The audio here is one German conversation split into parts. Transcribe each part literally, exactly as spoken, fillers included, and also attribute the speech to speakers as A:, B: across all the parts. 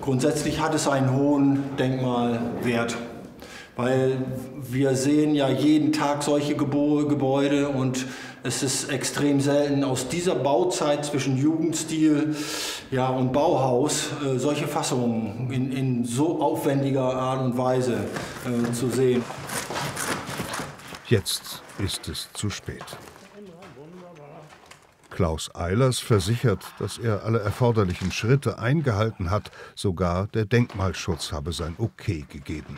A: Grundsätzlich hat es einen hohen Denkmalwert, weil wir sehen ja jeden Tag solche Gebo Gebäude und es ist extrem selten aus dieser Bauzeit zwischen Jugendstil, ja, und Bauhaus äh, solche Fassungen in, in so aufwendiger Art und Weise äh, zu sehen.
B: Jetzt ist es zu spät. Klaus Eilers versichert, dass er alle erforderlichen Schritte eingehalten hat. Sogar der Denkmalschutz habe sein Okay gegeben.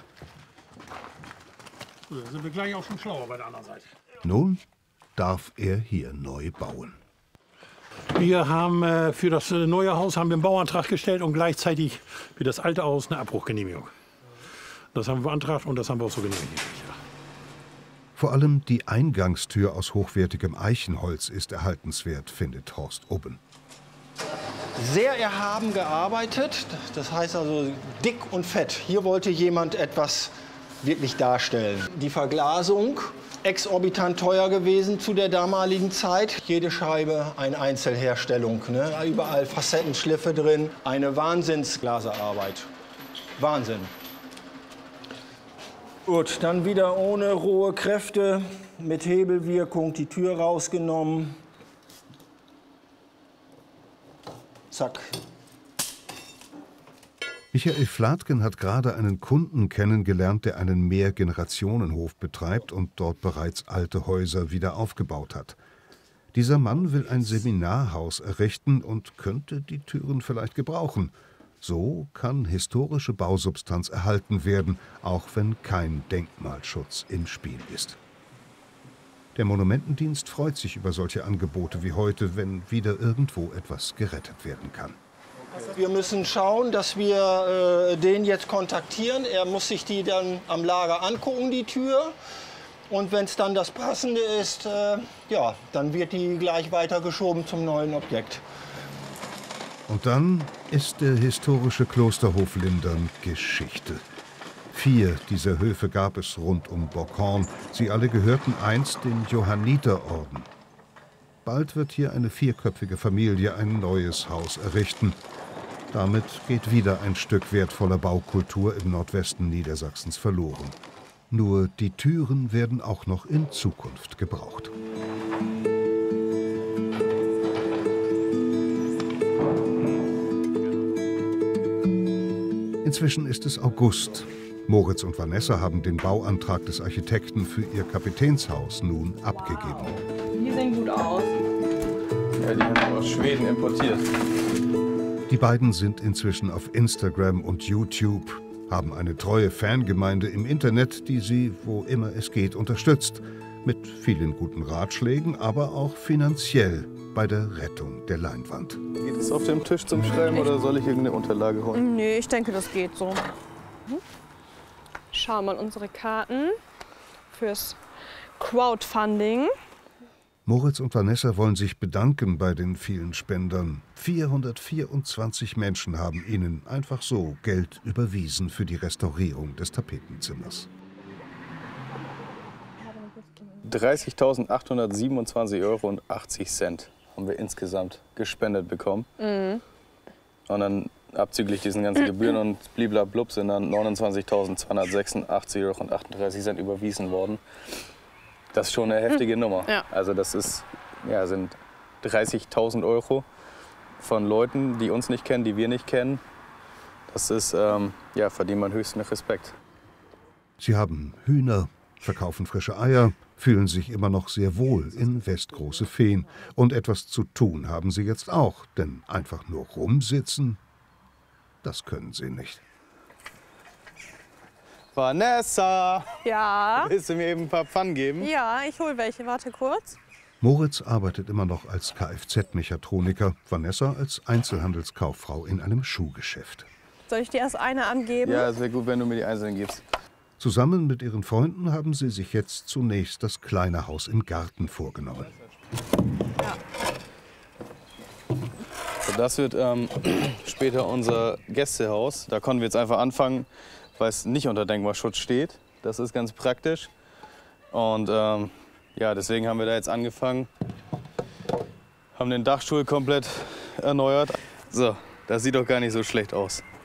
C: So, dann sind wir gleich auch schon schlauer bei der anderen Seite.
B: Nun darf er hier neu bauen.
C: Wir haben äh, für das neue Haus haben wir einen Bauantrag gestellt und gleichzeitig für das alte Haus eine Abbruchgenehmigung. Das haben wir beantragt und das haben wir auch so genehmigt. Ja.
B: Vor allem die Eingangstür aus hochwertigem Eichenholz ist erhaltenswert, findet Horst Ubben.
A: Sehr erhaben gearbeitet, das heißt also dick und fett. Hier wollte jemand etwas wirklich darstellen. Die Verglasung, exorbitant teuer gewesen zu der damaligen Zeit. Jede Scheibe eine Einzelherstellung, ne? Überall Facettenschliffe drin, eine Wahnsinnsglaserarbeit. Wahnsinn. Gut, dann wieder ohne rohe Kräfte, mit Hebelwirkung die Tür rausgenommen. Zack.
B: Michael Flatgen hat gerade einen Kunden kennengelernt, der einen Mehrgenerationenhof betreibt und dort bereits alte Häuser wieder aufgebaut hat. Dieser Mann will ein Seminarhaus errichten und könnte die Türen vielleicht gebrauchen. So kann historische Bausubstanz erhalten werden, auch wenn kein Denkmalschutz im Spiel ist. Der Monumentendienst freut sich über solche Angebote wie heute, wenn wieder irgendwo etwas gerettet werden kann.
A: Wir müssen schauen, dass wir äh, den jetzt kontaktieren. Er muss sich die dann am Lager angucken, die Tür. Und wenn es dann das Passende ist, äh, ja, dann wird die gleich weitergeschoben zum neuen Objekt.
B: Und dann ist der historische Klosterhof Lindern Geschichte. Vier dieser Höfe gab es rund um Bockhorn. Sie alle gehörten einst dem Johanniterorden. Bald wird hier eine vierköpfige Familie ein neues Haus errichten. Damit geht wieder ein Stück wertvoller Baukultur im Nordwesten Niedersachsens verloren. Nur die Türen werden auch noch in Zukunft gebraucht. Inzwischen ist es August. Moritz und Vanessa haben den Bauantrag des Architekten für ihr Kapitänshaus nun abgegeben.
D: Die sehen gut aus.
E: Ja, die haben wir aus Schweden importiert.
B: Die beiden sind inzwischen auf Instagram und YouTube, haben eine treue Fangemeinde im Internet, die sie, wo immer es geht, unterstützt. Mit vielen guten Ratschlägen, aber auch finanziell bei der Rettung der Leinwand.
E: Geht es auf dem Tisch zum Schreiben oder soll ich irgendeine Unterlage holen?
D: Nee, ich denke, das geht so. Schau mal unsere Karten fürs Crowdfunding.
B: Moritz und Vanessa wollen sich bedanken bei den vielen Spendern. vierhundertvierundzwanzig Menschen haben ihnen einfach so Geld überwiesen für die Restaurierung des Tapetenzimmers.
E: dreißigtausendachthundertsiebenundzwanzig Euro und achtzig Cent haben wir insgesamt gespendet bekommen. Mhm. Und dann abzüglich diesen ganzen Gebühren und bliblablub sind dann neunundzwanzigtausendzweihundertsechsundachtzig Euro und achtunddreißig Cent überwiesen worden. Das ist schon eine heftige Nummer.
D: Ja.
E: Also das ist, ja, sind dreißigtausend Euro von Leuten, die uns nicht kennen, die wir nicht kennen. Das ist, ähm, ja, verdient man höchsten Respekt.
B: Sie haben Hühner, verkaufen frische Eier, fühlen sich immer noch sehr wohl in Westgroße Fehn. Und etwas zu tun haben sie jetzt auch, denn einfach nur rumsitzen, das können sie nicht.
E: Vanessa!
D: Ja?
E: Willst du mir eben ein paar Pfannen geben?
D: Ja, ich hol welche. Warte kurz.
B: Moritz arbeitet immer noch als Kfz-Mechatroniker, Vanessa als Einzelhandelskauffrau in einem Schuhgeschäft.
D: Soll ich dir erst eine angeben?
E: Ja, es wäre gut, wenn du mir die einzelnen gibst.
B: Zusammen mit ihren Freunden haben sie sich jetzt zunächst das kleine Haus im Garten vorgenommen.
D: Ja.
E: Das wird ähm, später unser Gästehaus. Da konnten wir jetzt einfach anfangen, weil es nicht unter Denkmalschutz steht. Das ist ganz praktisch. Und ähm, ja, deswegen haben wir da jetzt angefangen, haben den Dachstuhl komplett erneuert. So, das sieht doch gar nicht so schlecht aus.